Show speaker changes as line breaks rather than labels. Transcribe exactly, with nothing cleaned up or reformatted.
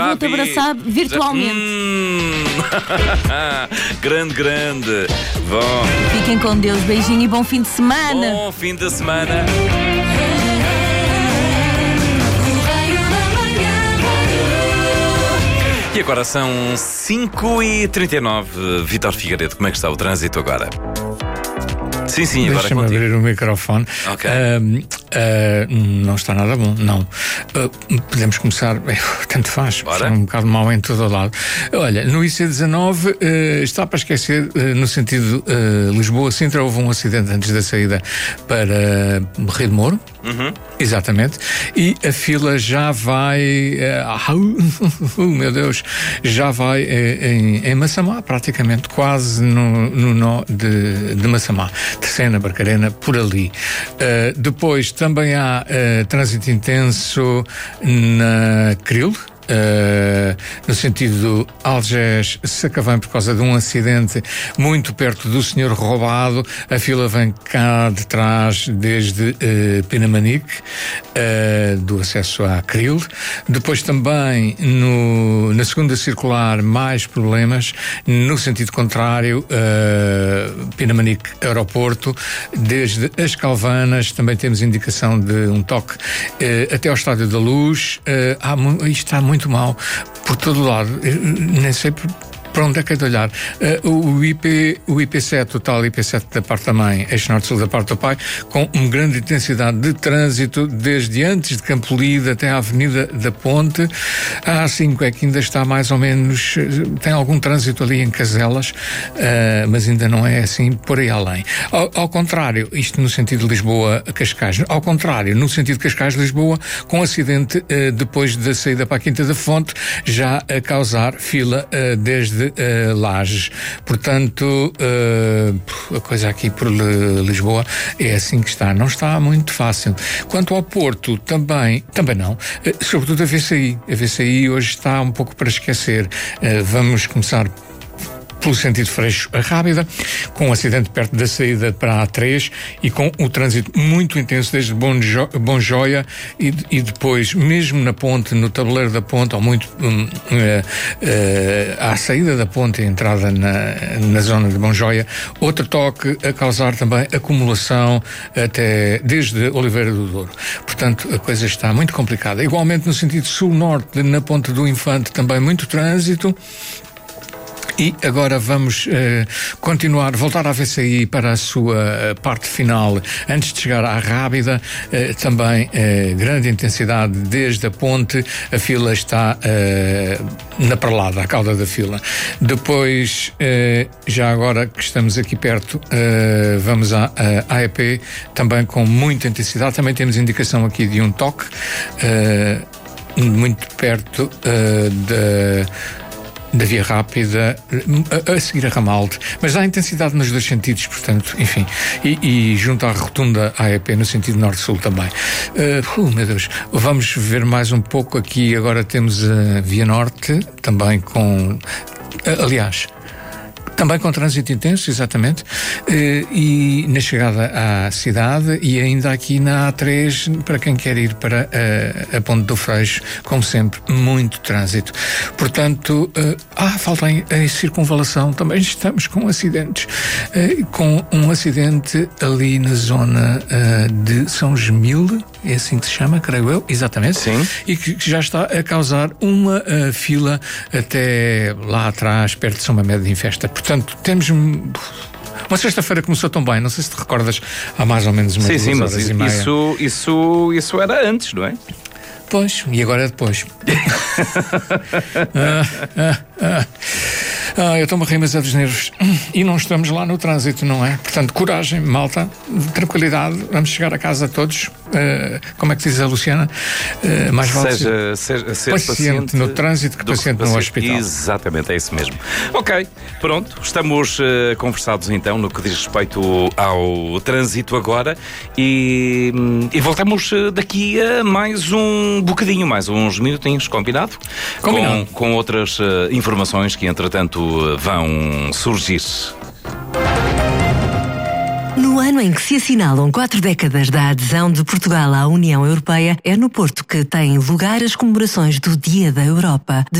vou-te abraçar virtualmente.
Hum. grande, grande. Bom.
Fiquem com Deus, beijinho e bom fim de semana.
Bom fim de semana. E agora são cinco e trinta e nove. Vítor Figueiredo, como é que está o trânsito agora? Sim, sim, agora
Deixa-me abrir o microfone.
Ok.
Uh, uh, não está nada bom, não. Uh, podemos começar, uh, tanto faz,
Bora.
está um bocado mal em todo o lado. Olha, no I C dezanove uh, está para esquecer, uh, no sentido uh, Lisboa-Sintra, houve um acidente antes da saída para uh, Rio de Moro.
Uhum.
Exatamente. E a fila já vai, uh, uh, meu Deus, já vai uh, em, em Massamá, praticamente, quase no, no nó de, de Massamá. Terceira, Barcarena, por ali. Uh, depois também há uh, trânsito intenso na Cril. Uh, no sentido Algés-Sacavém, por causa de um acidente muito perto do senhor roubado. A fila vem cá de trás desde uh, Pinamanique, uh, do acesso à Cril. Depois também no, na segunda circular mais problemas no sentido contrário, uh, Pinamanique Aeroporto, desde as Calvanas também temos indicação de um toque uh, até ao Estádio da Luz. Uh, há, isto está muito muito mal por todo lado. Eu nem sei por, para onde é que é de olhar. Uh, o, I P, o I P sete, o tal I P sete da parte da mãe, eixo norte-sul da parte do pai, com uma grande intensidade de trânsito desde antes de Campolide até à Avenida da Ponte. A A cinco é que ainda está mais ou menos, tem algum trânsito ali em Caselas, uh, mas ainda não é assim por aí além. Ao, ao contrário, isto no sentido de Lisboa-Cascais, ao contrário, no sentido de Cascais-Lisboa, com acidente uh, depois da saída para a Quinta da Fonte, já a causar fila uh, desde Uh, Lages. Portanto, uh, a coisa aqui por Lisboa é assim que está. Não está muito fácil. Quanto ao Porto, também, também não. Uh, sobretudo a V C I. A V C I hoje está um pouco para esquecer. Uh, vamos começar pelo sentido Freixo a Rábida, com um acidente perto da saída para a A três e com o trânsito muito intenso desde Bonjo, Bonjoia e, e depois, mesmo na ponte, no tabuleiro da ponte, ou muito um, uh, uh, à saída da ponte e entrada na, na zona de Bonjoia, outro toque a causar também acumulação até desde Oliveira do Douro. Portanto, a coisa está muito complicada. Igualmente no sentido sul-norte, na ponte do Infante, também muito trânsito. E agora vamos uh, continuar, voltar à V C I para a sua uh, parte final, antes de chegar à Rábida, uh, também uh, grande intensidade desde a ponte, a fila está uh, na perlada, a cauda da fila. Depois, uh, já agora que estamos aqui perto, uh, vamos à A E P, também com muita intensidade, também temos indicação aqui de um toque, uh, muito perto uh, da... da via rápida, a, a seguir a Ramalde, mas há intensidade nos dois sentidos, portanto, enfim, e, e junto à rotunda A E P no sentido norte-sul também. Uh, uh, meu Deus, vamos ver mais um pouco aqui, agora temos a via norte, também com, uh, aliás, também com trânsito intenso, exatamente, e na chegada à cidade e ainda aqui na A três, para quem quer ir para a, a Ponte do Freixo, como sempre, muito trânsito. Portanto, ah, falta a circunvalação, também estamos com acidentes, com um acidente ali na zona de São Gemil, é assim que se chama, creio eu, exatamente.
Sim.
E que já está a causar uma uh, fila até lá atrás, perto de São Mamede em Festa. Portanto, temos uma sexta-feira começou tão bem, não sei se te recordas, há mais ou menos umas
sim,
duas
sim,
horas
mas
e meia.
Isso, isso, isso era antes, não é?
Pois, e agora é depois. ah, ah, ah. Ah, eu estou-me a rir, mas é dos nervos. E não estamos lá no trânsito, não é? Portanto, coragem, malta, tranquilidade, vamos chegar a casa todos. Uh, como é que diz a Luciana? Uh, mais vale
seja, seja, ser
paciente, paciente no trânsito que paciente, paciente no hospital.
Exatamente, é isso mesmo. Ok, pronto, estamos uh, conversados então no que diz respeito ao trânsito agora e, e voltamos daqui a mais um bocadinho, mais uns minutinhos, combinado?
Combinado.
Com, com outras uh, informações que entretanto vão surgir.
No ano em que se assinalam quatro décadas da adesão de Portugal à União Europeia, é no Porto que têm lugar as comemorações do Dia da Europa.